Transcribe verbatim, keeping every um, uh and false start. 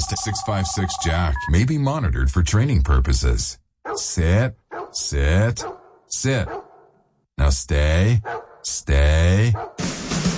six five six Jack may be monitored for training purposes. Sit, sit, sit. Now stay, stay.